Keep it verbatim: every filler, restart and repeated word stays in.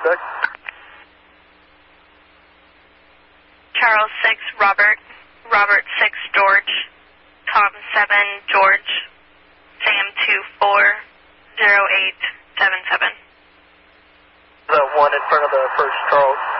contact. Charles six, Robert. Robert six, George. Tom seven, George. Sam two four, zero eight seven seven. The one in front of the first Charles.